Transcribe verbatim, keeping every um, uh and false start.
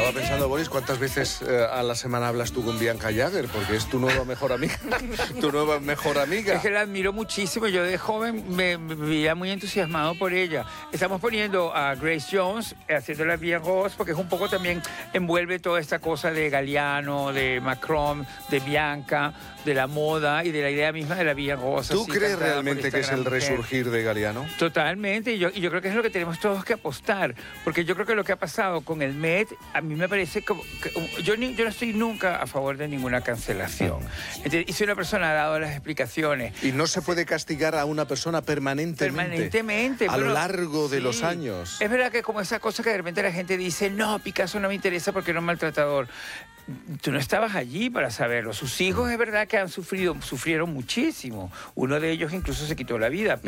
estaba pensando, Boris, ¿cuántas veces eh, a la semana hablas tú con Bianca Jagger? Porque es tu nueva mejor amiga. Tu nueva mejor amiga. Es que la admiro muchísimo. Yo de joven me, me veía muy entusiasmado por ella. Estamos poniendo a Grace Jones, haciéndola bien Ross, porque es un poco también envuelve toda esta cosa de Galliano, de Macron, de Bianca, de la moda y de la idea misma de la Bien Rosa. ¿Tú crees realmente que es el resurgir de Galliano? Totalmente, y yo, y yo creo que es lo que tenemos todos que apostar, porque yo creo que lo que ha pasado con el Met, a mí me parece como... Que, yo, ni, yo no estoy nunca a favor de ninguna cancelación. Entonces, y si una persona ha dado las explicaciones... Y no se puede castigar a una persona permanentemente. Permanentemente. A pero, lo largo de sí, los años. Es verdad que como esa cosa que de repente la gente dice, no, Picasso no me interesa porque era un maltratador. Tú no estabas allí para saberlo. Sus hijos es verdad que han sufrido, sufrieron muchísimo. Uno de ellos incluso se quitó la vida.